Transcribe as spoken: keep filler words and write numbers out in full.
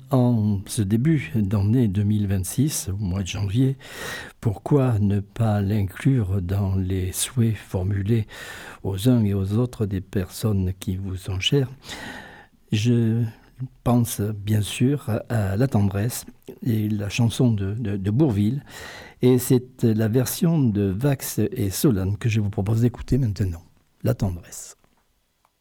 En ce début d'année deux mille vingt-six, au mois de janvier, pourquoi ne pas l'inclure dans les souhaits formulés aux uns et aux autres des personnes qui vous sont chères? Je pense bien sûr à La Tendresse et la chanson de, de, de Bourvil. Et c'est la version de Vax et Solane que je vous propose d'écouter maintenant. La Tendresse.